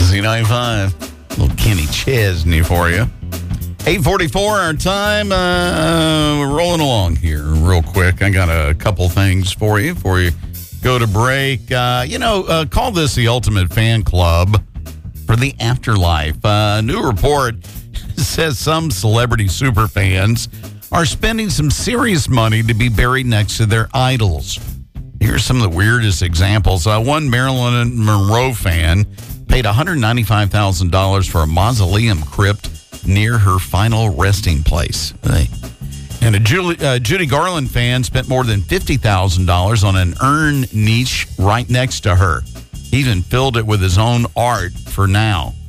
Z95. Little Kenny Chesney for you. 8:44 our time. We're rolling along here real quick. I got a couple things for you before you go to break. Call this the Ultimate Fan Club for the afterlife. A new report says some celebrity superfans are spending some serious money to be buried next to their idols. Here's some of the weirdest examples. One Marilyn Monroe fan paid $195,000 for a mausoleum crypt near her final resting place. And a Judy Garland fan spent more than $50,000 on an urn niche right next to her. He even filled it with his own art for now.